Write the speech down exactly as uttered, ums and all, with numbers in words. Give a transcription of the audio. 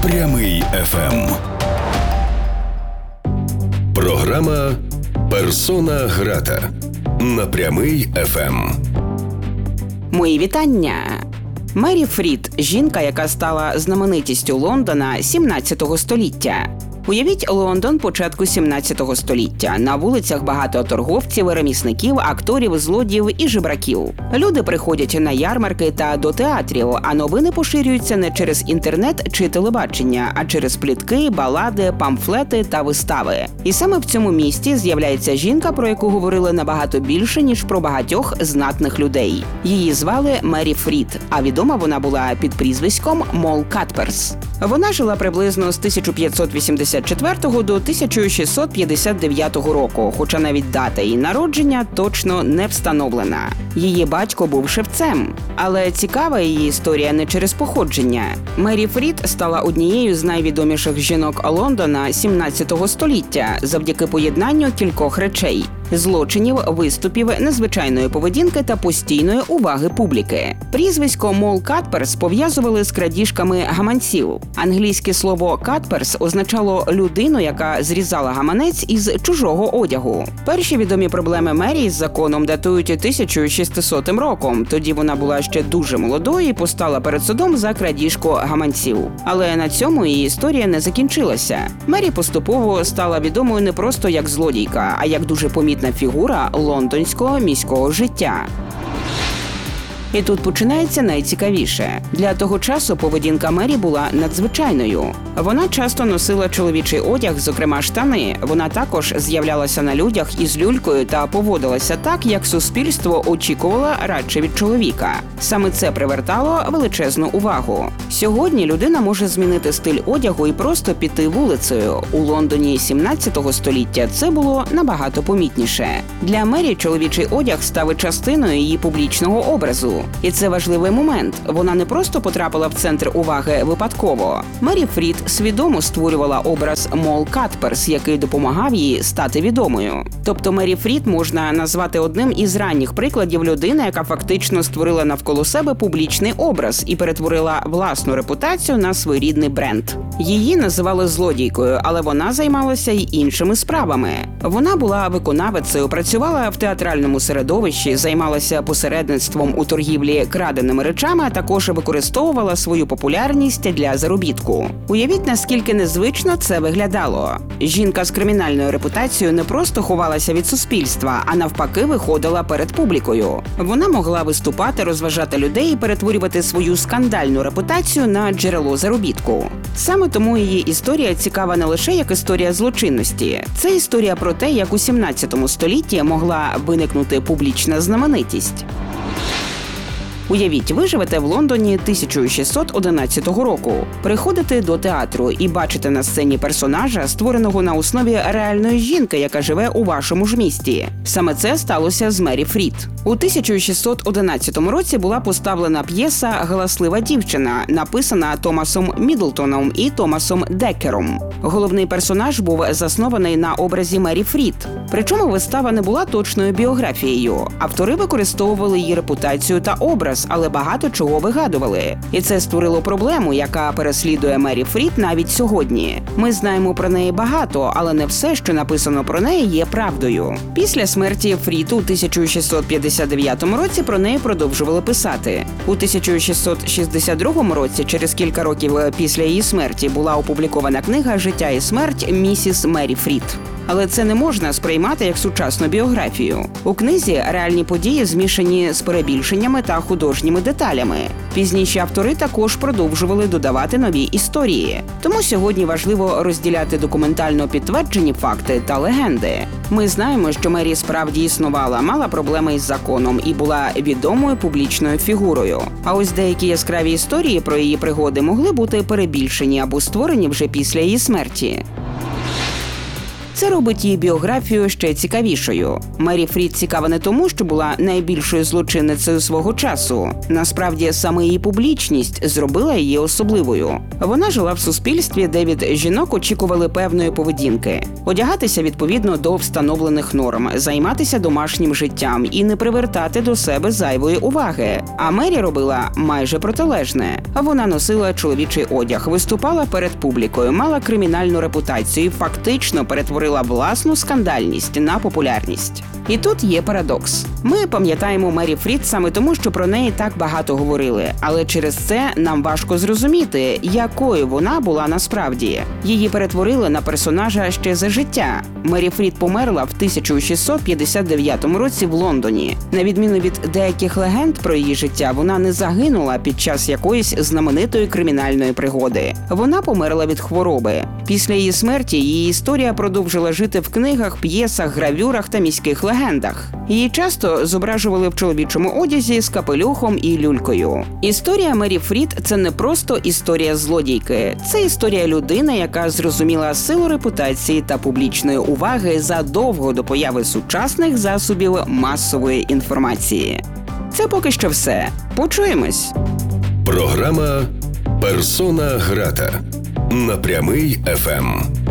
Прямий еф ем. Програма «Персона грата» на Прямий еф ем. Мої вітання! Мері Фрід – жінка, яка стала знаменитістю Лондона сімнадцятого століття. Уявіть Лондон початку сімнадцятого століття. На вулицях багато торговців, ремісників, акторів, злодіїв і жебраків. Люди приходять на ярмарки та до театрів, а новини поширюються не через інтернет чи телебачення, а через плітки, балади, памфлети та вистави. І саме в цьому місті з'являється жінка, про яку говорили набагато більше, ніж про багатьох знатних людей. Її звали Мері Фрід, а відома вона була під прізвиськом Мол Катперс. Вона жила приблизно з тисяча п'ятсот вісімдесят четвертого до тисяча шістсот п'ятдесят дев'ятого року, хоча навіть дата її народження точно не встановлена. Її батько був шевцем. Але цікава її історія не через походження. Мері Фрід стала однією з найвідоміших жінок Лондона сімнадцятого століття завдяки поєднанню кількох речей – злочинів, виступів, незвичайної поведінки та постійної уваги публіки. Прізвисько Мол Катперс пов'язували з крадіжками гаманців. Англійське слово «катперс» означало людину, яка зрізала гаманець із чужого одягу. Перші відомі проблеми Мері з законом датують тисяча шістсотим роком. Тоді вона була ще дуже молодою і постала перед судом за крадіжку гаманців. Але на цьому її історія не закінчилася. Мері поступово стала відомою не просто як злодійка, а як дуже помітна фігура лондонського міського життя. І тут починається найцікавіше. Для того часу поведінка Мері була надзвичайною. Вона часто носила чоловічий одяг, зокрема штани. Вона також з'являлася на людях із люлькою та поводилася так, як суспільство очікувало радше від чоловіка. Саме це привертало величезну увагу. Сьогодні людина може змінити стиль одягу і просто піти вулицею. У Лондоні сімнадцятого століття це було набагато помітніше. Для Мері чоловічий одяг став частиною її публічного образу. І це важливий момент. Вона не просто потрапила в центр уваги випадково. Мері Фрід свідомо створювала образ Мол Катперс, який допомагав їй стати відомою. Тобто Мері Фрід можна назвати одним із ранніх прикладів людини, яка фактично створила навколо себе публічний образ і перетворила власну репутацію на своєрідний бренд. Її називали злодійкою, але вона займалася й іншими справами. Вона була виконавицею, працювала в театральному середовищі, займалася посередництвом у торгівлі краденими речами, а також використовувала свою популярність для заробітку. Уявіть, наскільки незвично це виглядало. Жінка з кримінальною репутацією не просто ховалася від суспільства, а навпаки виходила перед публікою. Вона могла виступати, розважати людей і перетворювати свою скандальну репутацію на джерело заробітку. Саме тому її історія цікава не лише як історія злочинності. Це історія про те, як у сімнадцятому столітті могла виникнути публічна знаменитість. Уявіть, ви живете в Лондоні тисяча шістсот одинадцятого року. Приходите до театру і бачите на сцені персонажа, створеного на основі реальної жінки, яка живе у вашому ж місті. Саме це сталося з Мері Фрід. У тисяча шістсот одинадцятому році була поставлена п'єса «Галаслива дівчина», написана Томасом Мідлтоном і Томасом Деккером. Головний персонаж був заснований на образі Мері Фрід. Причому вистава не була точною біографією. Автори використовували її репутацію та образ, але багато чого вигадували. І це створило проблему, яка переслідує Мері Фрід навіть сьогодні. Ми знаємо про неї багато, але не все, що написано про неї, є правдою. Після смерті Фрід у тисяча шістсот п'ятдесят дев'ятому році про неї продовжували писати. У тисяча шістсот шістдесят другому році, через кілька років після її смерті, була опублікована книга «Життя і смерть місіс Мері Фрід». Але це не можна сприймати як сучасну біографію. У книзі реальні події змішані з перебільшеннями та художніми деталями. Пізніші автори також продовжували додавати нові історії. Тому сьогодні важливо розділяти документально підтверджені факти та легенди. Ми знаємо, що Мері справді існувала, мала проблеми із законом і була відомою публічною фігурою. А ось деякі яскраві історії про її пригоди могли бути перебільшені або створені вже після її смерті. Це робить її біографію ще цікавішою. Мері Фрід цікава не тому, що була найбільшою злочинницею свого часу. Насправді, саме її публічність зробила її особливою. Вона жила в суспільстві, де від жінок очікували певної поведінки. Одягатися відповідно до встановлених норм, займатися домашнім життям і не привертати до себе зайвої уваги. А Мері робила майже протилежне. Вона носила чоловічий одяг, виступала перед публікою, мала кримінальну репутацію і фактично перетворила власну скандальність на популярність. І тут є парадокс. Ми пам'ятаємо Мері Фрід саме тому, що про неї так багато говорили, але через це нам важко зрозуміти, якою вона була насправді. Її перетворили на персонажа ще за життя. Мері Фрід померла в тисяча шістсот п'ятдесят дев'ятому році в Лондоні. На відміну від деяких легенд про її життя, вона не загинула під час якоїсь знаменитої кримінальної пригоди. Вона померла від хвороби. Після її смерті її історія продовжила жити в книгах, п'єсах, гравюрах та міських легендах. Її часто зображували в чоловічому одязі з капелюхом і люлькою. Історія Мері Фрід – це не просто історія злодійки. Це історія людини, яка зрозуміла силу репутації та публічної уваги задовго до появи сучасних засобів масової інформації. Це поки що все. Почуємось! Програма «Персона грата» на Прямий еф ем.